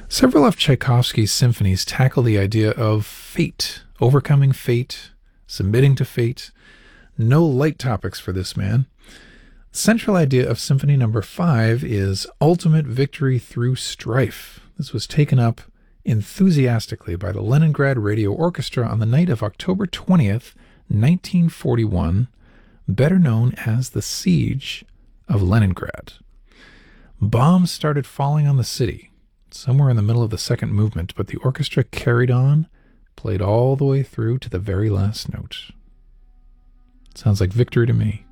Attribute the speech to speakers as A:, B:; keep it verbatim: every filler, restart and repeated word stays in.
A: Several of Tchaikovsky's symphonies tackle the idea of fate, overcoming fate, submitting to fate. No light topics for this man. The central idea of Symphony Number Five is ultimate victory through strife. This was taken up enthusiastically by the Leningrad Radio Orchestra on the night of October twentieth, nineteen forty-one, better known as the Siege of Leningrad. Bombs started falling on the city, somewhere in the middle of the second movement, but the orchestra carried on, played all the way through to the very last note. Sounds like victory to me.